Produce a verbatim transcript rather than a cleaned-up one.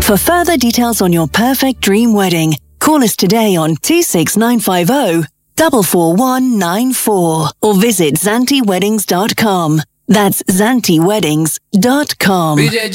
For further details on your perfect dream wedding, call us today on two six nine five zero, four four one nine four or visit zanti weddings dot com. That's zanti weddings dot com.